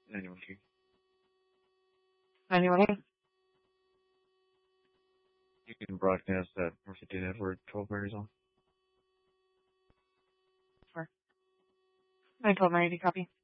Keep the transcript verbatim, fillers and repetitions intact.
ninety-one K. ninety-one K? You can broadcast that for fifty network, twelve berries on. Sure. nine twelve ninety, copy.